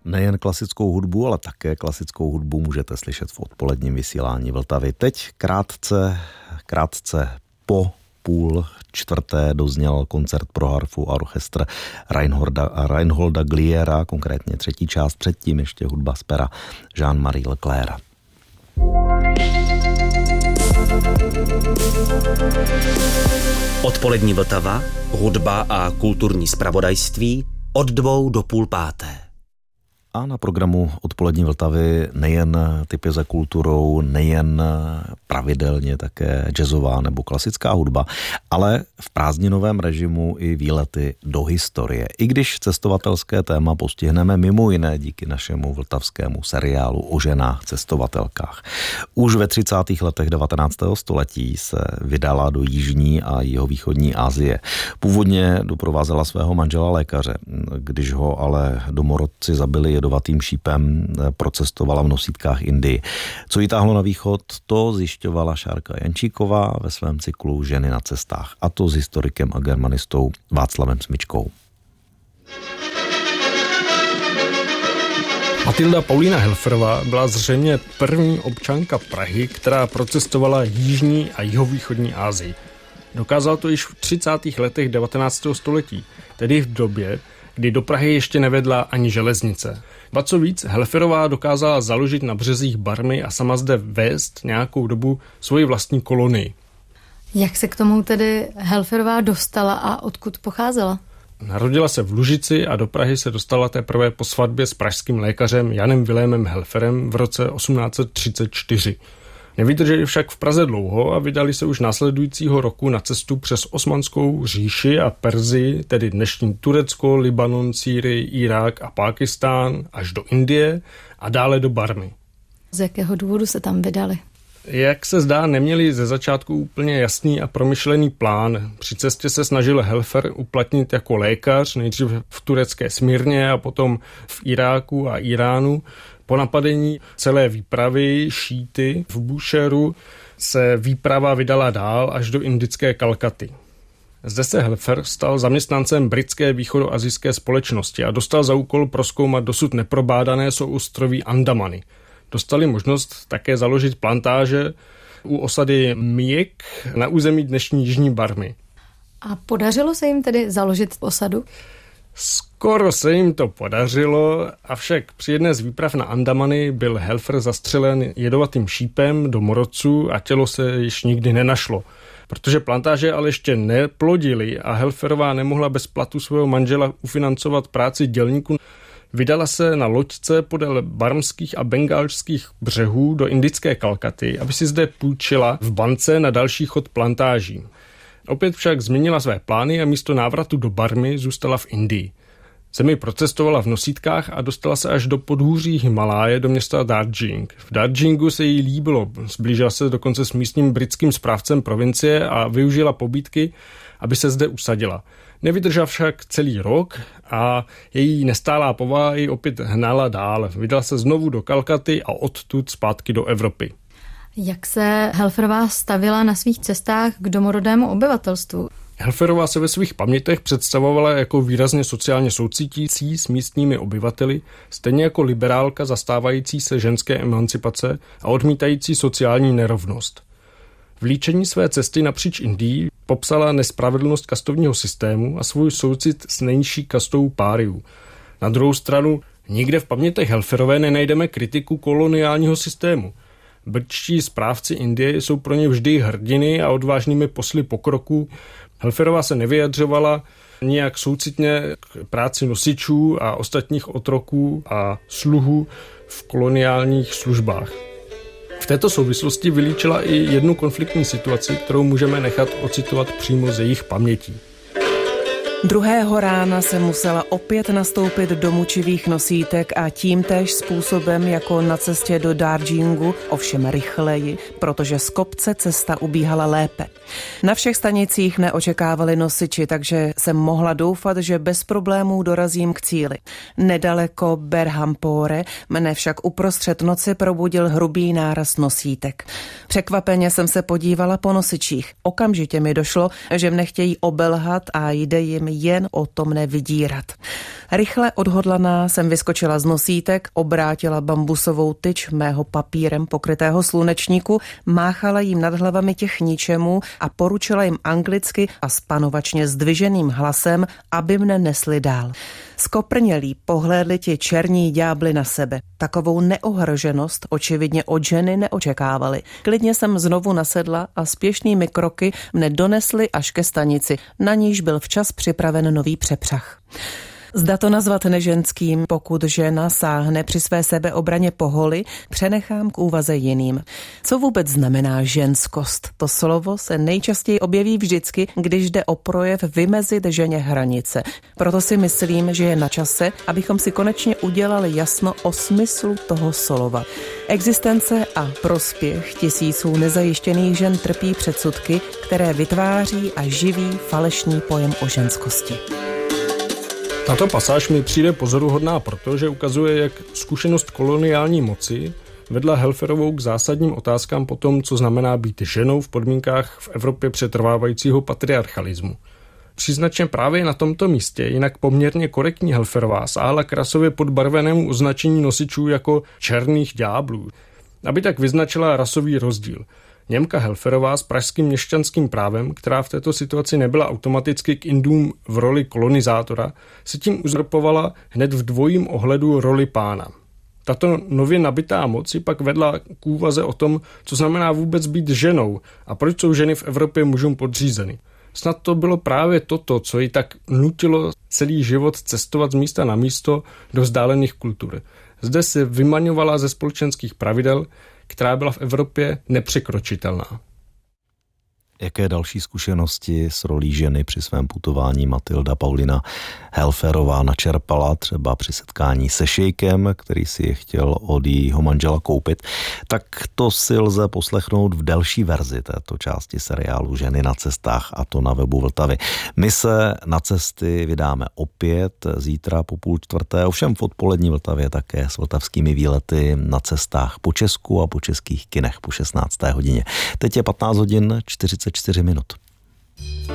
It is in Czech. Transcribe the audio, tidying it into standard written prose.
Nejen klasickou hudbu, ale také klasickou hudbu můžete slyšet v odpoledním vysílání Vltavy. Teď krátce po 3:30 dozněl koncert pro harfu a orchestr Reinholda Gliera, konkrétně třetí část, předtím ještě hudba z pera Jean-Marie Leclerca. Odpolední Vltava, hudba a kulturní zpravodajství od 2 do 4:30. A na programu Odpolední Vltavy nejen typy za kulturou, nejen pravidelně také jazzová nebo klasická hudba, ale v prázdninovém režimu i výlety do historie. I když cestovatelské téma postihneme mimo jiné díky našemu vltavskému seriálu o ženách cestovatelkách. Už ve 30. letech 19. století se vydala do jižní a jihovýchodní Asie. Původně doprovázela svého manžela lékaře, když ho ale domorodci zabili jedovatým šípem, procestovala v nosítkách Indii. Co jí táhlo na východ, to zjišťovala Šárka Jančíková ve svém cyklu Ženy na cestách, a to s historikem a germanistou Václavem Smyčkou. Matilda Paulína Helferová byla zřejmě první občanka Prahy, která procestovala jižní a jihovýchodní Asii. Dokázala to již v 30. letech 19. století, tedy v době, kdy do Prahy ještě nevedla ani železnice. Ba co víc, Helferová dokázala založit na březích Barmy a sama zde vést nějakou dobu svoji vlastní kolonii. Jak se k tomu tedy Helferová dostala a odkud pocházela? Narodila se v Lužici a do Prahy se dostala teprve po svatbě s pražským lékařem Janem Vilémem Helferem v roce 1834. Nevydrželi však v Praze dlouho a vydali se už následujícího roku na cestu přes Osmanskou říši a Persii, tedy dnešní Turecko, Libanon, Sýrii, Irák a Pákistán, až do Indie a dále do Barmy. Z jakého důvodu se tam vydali? Jak se zdá, neměli ze začátku úplně jasný a promyšlený plán. Při cestě se snažil Helfer uplatnit jako lékař, nejdřív v turecké Smyrně a potom v Iráku a Iránu. Po napadení celé výpravy šíty v Búšehru se výprava vydala dál až do indické Kalkaty. Zde se Helfer stal zaměstnancem britské východoasijské společnosti a dostal za úkol prozkoumat dosud neprobádané souostroví Andamany. Dostali možnost také založit plantáže u osady Mijek na území dnešní jižní Barmy. A podařilo se jim tedy založit osadu? Skoro se jim to podařilo, avšak při jedné z výprav na Andamany byl Helfer zastřelen jedovatým šípem do morodců a tělo se již nikdy nenašlo. Protože plantáže ale ještě neplodily a Helferová nemohla bez platu svého manžela ufinancovat práci dělníků, vydala se na loďce podél barmských a bengálských břehů do indické Kalkaty, aby si zde půjčila v bance na další chod plantáží. Opět však změnila své plány a místo návratu do Barmy zůstala v Indii. Zemi procestovala v nosítkách a dostala se až do podhůří Himaláje do města Darjeeling. V Darjeelingu se jí líbilo, zblížila se dokonce s místním britským správcem provincie a využila pobídky, aby se zde usadila. Nevydržela však celý rok a její nestálá povaha ji opět hnala dál. Vydala se znovu do Kalkaty a odtud zpátky do Evropy. Jak se Helferová stavila na svých cestách k domorodému obyvatelstvu? Helferová se ve svých pamětech představovala jako výrazně sociálně soucítící s místními obyvateli, stejně jako liberálka zastávající se ženské emancipace a odmítající sociální nerovnost. V líčení své cesty napříč Indií popsala nespravedlnost kastovního systému a svůj soucit s nejnižší kastou páriů. Na druhou stranu, nikde v pamětech Helferové nenajdeme kritiku koloniálního systému. Britští správci Indie jsou pro ně vždy hrdiny a odvážnými posly pokroku. Helferová se nevyjadřovala nijak soucitně k práci nosičů a ostatních otroků a sluhů v koloniálních službách. V této souvislosti vylíčila i jednu konfliktní situaci, kterou můžeme nechat ocitovat přímo z jejich pamětí. Druhého rána se musela opět nastoupit do mučivých nosítek a tímtéž způsobem jako na cestě do Darjeelingu, ovšem rychleji, protože z kopce cesta ubíhala lépe. Na všech stanicích neočekávali nosiči, takže jsem mohla doufat, že bez problémů dorazím k cíli. Nedaleko Berhampore mne však uprostřed noci probudil hrubý náraz nosítek. Překvapeně jsem se podívala po nosičích. Okamžitě mi došlo, že mne chtějí obelhat a jde jim jen o tom nevydírat. Rychle odhodlaná jsem vyskočila z nosítek, obrátila bambusovou tyč mého papírem pokrytého slunečníku, máchala jim nad hlavami těch ničemů a poručila jim anglicky a spanovačně zdviženým hlasem, aby mne nesli dál. Skoprnělí pohlédli ti černí ďábli na sebe. Takovou neohroženost očividně od ženy neočekávali. Klidně jsem znovu nasedla a spěšnými kroky mne donesli až ke stanici, na níž byl včas připraven nový přepřah. Zda to nazvat neženským, pokud žena sáhne při své sebeobraně po holi, přenechám k úvaze jiným. Co vůbec znamená ženskost? To slovo se nejčastěji objeví vždycky, když jde o projev vymezit ženě hranice. Proto si myslím, že je na čase, abychom si konečně udělali jasno o smyslu toho slova. Existence a prospěch tisíců nezajištěných žen trpí předsudky, které vytváří a živí falešný pojem o ženskosti. Tato pasáž mi přijde pozoruhodná, protože ukazuje, jak zkušenost koloniální moci vedla Helferovou k zásadním otázkám po tom, co znamená být ženou v podmínkách v Evropě přetrvávajícího patriarchalismu. Příznačně právě na tomto místě jinak poměrně korektní Helferová sáhla k rasově podbarvenému označení nosičů jako černých ďáblů, aby tak vyznačila rasový rozdíl. Němka Helferová s pražským měšťanským právem, která v této situaci nebyla automaticky k Indům v roli kolonizátora, se tím uzurpovala hned v dvojím ohledu roli pána. Tato nově nabitá moc ji pak vedla k úvaze o tom, co znamená vůbec být ženou a proč jsou ženy v Evropě mužům podřízeny. Snad to bylo právě toto, co ji tak nutilo celý život cestovat z místa na místo do vzdálených kultur. Zde se vymaňovala ze společenských pravidel, která byla v Evropě nepřekročitelná. Jaké další zkušenosti s rolí ženy při svém putování Matilda Paulina Helferová načerpala třeba při setkání se šejkem, který si je chtěl od jejího manžela koupit, tak to si lze poslechnout v delší verzi této části seriálu Ženy na cestách, a to na webu Vltavy. My se na cesty vydáme opět zítra po 3:30, ovšem v odpolední Vltavě také s vltavskými výlety na cestách po Česku a po českých kinech po 16. hodině. Teď je 15 hodin 44 minut.